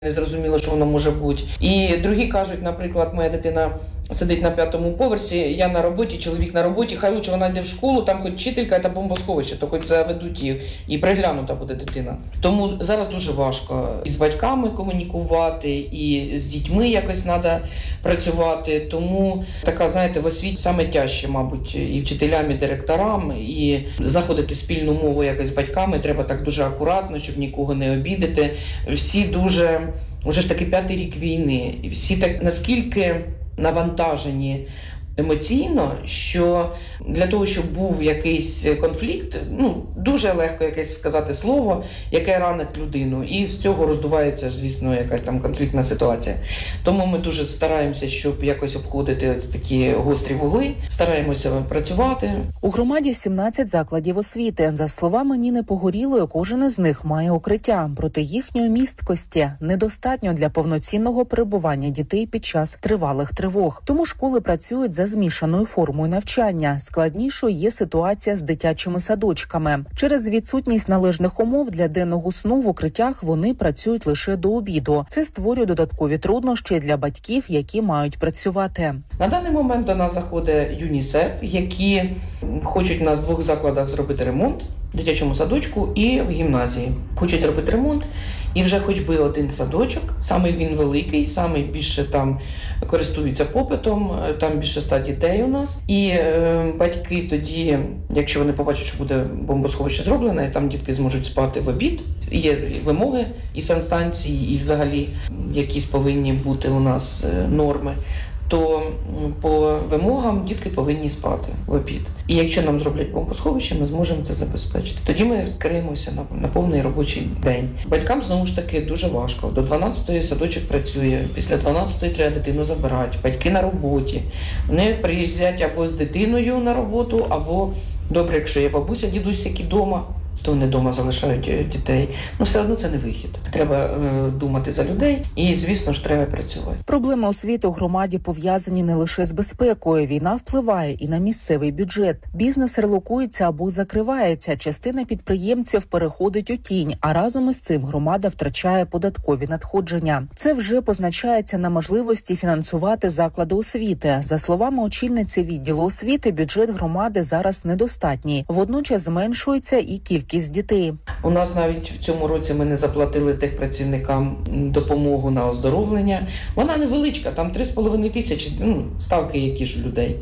Не зрозуміло, що воно може бути. І другі кажуть, наприклад, моя дитина сидить на 5-му поверсі, я на роботі, чоловік на роботі, хай лучше вона йде в школу, там хоч вчителька, це бомбосховище, то хоч заведуть і приглянута буде дитина. Тому зараз дуже важко і з батьками комунікувати, і з дітьми якось треба працювати. Тому така, знаєте, в освіті саме тяжче, мабуть, і вчителям, і директорам, і знаходити спільну мову якось з батьками, треба так дуже акуратно, щоб нікого не обідати. Всі дуже, вже ж таки 5-й рік війни, всі так наскільки навантажені емоційно, що для того, щоб був якийсь конфлікт, дуже легко якесь сказати слово, яке ранить людину. І з цього роздувається, звісно, якась там конфліктна ситуація. Тому ми дуже стараємося, щоб якось обходити такі гострі вугли, стараємося працювати. У громаді 17 закладів освіти. За словами Ніни Погорілої, кожен із них має укриття. Проте їхньої місткості недостатньо для повноцінного перебування дітей під час тривалих тривог. Тому школи працюють за змішаною формою навчання. Складнішою є ситуація з дитячими садочками. Через відсутність належних умов для денного сну в укриттях вони працюють лише до обіду. Це створює додаткові труднощі для батьків, які мають працювати. На даний момент до нас заходить ЮНІСЕФ, які хочуть у нас в 2 закладах зробити ремонт, в дитячому садочку і в гімназії. Хочуть робити ремонт, і вже хоч би один садочок, саме він великий, саме більше там користуються попитом, там більше 100 дітей у нас. І батьки тоді, якщо вони побачать, що буде бомбосховище зроблене, там дітки зможуть спати в обід. Є вимоги і санстанції, і взагалі якісь повинні бути у нас норми, то по вимогам дітки повинні спати в обід. І якщо нам зроблять бомбосховище, ми зможемо це забезпечити. Тоді ми відкриємося на повний робочий день. Батькам, знову ж таки, дуже важко. До 12-ї садочок працює, після 12-ї треба дитину забирати. Батьки на роботі. Вони приїздять або з дитиною на роботу, або, добре, якщо є бабуся, дідусь, які вдома, то вони вдома залишають дітей. Все одно це не вихід. Треба думати за людей і, звісно ж, треба працювати. Проблеми освіти у громаді пов'язані не лише з безпекою. Війна впливає і на місцевий бюджет. Бізнес релокується або закривається. Частина підприємців переходить у тінь, а разом із цим громада втрачає податкові надходження. Це вже позначається на можливості фінансувати заклади освіти. За словами очільниці відділу освіти, бюджет громади зараз недостатній. Водночас зменшується і кількість дітей. У нас навіть в цьому році ми не заплатили техпрацівникам допомогу на оздоровлення. Вона невеличка, там 3,5 тисячі, ставки які ж людей.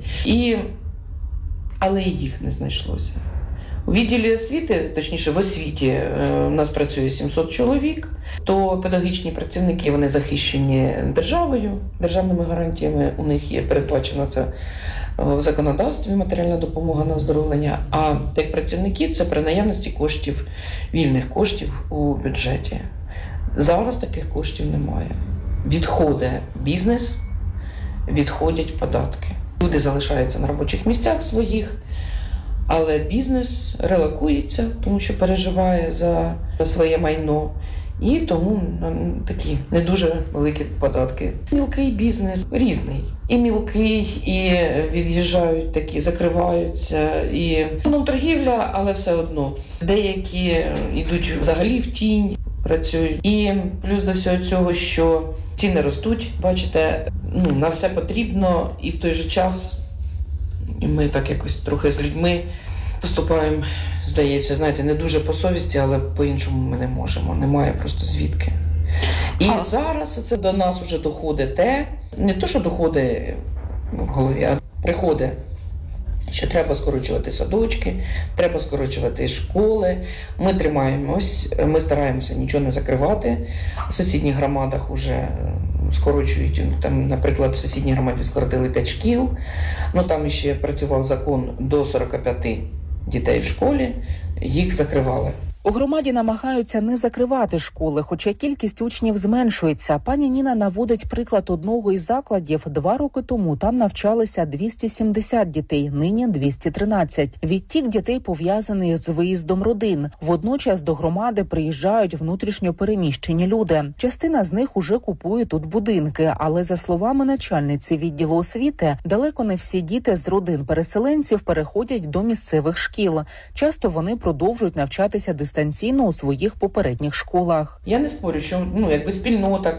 Але і їх не знайшлося. У відділі освіти, точніше в освіті, у нас працює 700 чоловік, то педагогічні працівники, вони захищені державою, державними гарантіями, у них є передбачено це в законодавстві матеріальна допомога на оздоровлення, а техпрацівники – це при наявності коштів, вільних коштів у бюджеті. Зараз таких коштів немає. Відходить бізнес, відходять податки. Люди залишаються на робочих місцях своїх, але бізнес релокується, тому що переживає за своє майно. І тому такі не дуже великі податки. Мілкий бізнес різний. І мілкий, і від'їжджають такі, закриваються. І торгівля, але все одно. Деякі йдуть взагалі в тінь, працюють. І плюс до всього цього, що ціни ростуть, бачите, на все потрібно. І в той же час ми так якось трохи з людьми поступаємо, здається, знаєте, не дуже по совісті, але по-іншому ми не можемо. Немає просто звідки. І зараз це до нас вже доходить не то, що доходить в голові, а приходить, що треба скорочувати садочки, треба скорочувати школи. Ми тримаємось, ми стараємося нічого не закривати. В сусідніх громадах вже скорочують, там, наприклад, в сусідній громаді скоротили 5 шкіл, там ще працював закон до 45 дітей в школі, їх закривали. У громаді намагаються не закривати школи, хоча кількість учнів зменшується. Пані Ніна наводить приклад одного із закладів. 2 роки тому там навчалися 270 дітей, нині 213. Відтік дітей пов'язаний з виїздом родин. Водночас до громади приїжджають внутрішньо переміщені люди. Частина з них уже купує тут будинки, але за словами начальниці відділу освіти, далеко не всі діти з родин переселенців переходять до місцевих шкіл. Часто вони продовжують навчатися дистанційно дистанційно у своїх попередніх школах. Я не спорю, що якби спільнота,